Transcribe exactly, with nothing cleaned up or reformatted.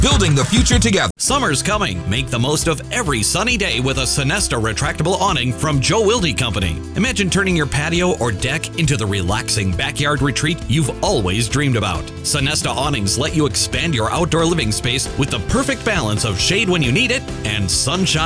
Building the future together. Summer's coming. Make the most of every sunny day with a Sonesta retractable awning from Joe Wilde Company. Imagine turning your patio or deck into the relaxing backyard retreat you've always dreamed about. Sonesta awnings let you expand your outdoor living space with the perfect balance of shade when you need it and sunshine